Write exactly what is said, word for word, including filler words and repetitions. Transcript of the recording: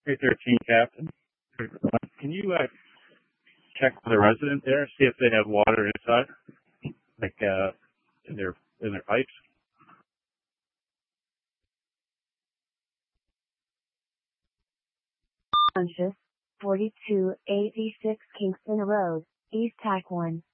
three thirteen Captain. Can you uh, check with the resident there, see if they have water inside, like uh, in their in their pipes? Conscious, forty-two eighty-six Kingston Road, East Tack one.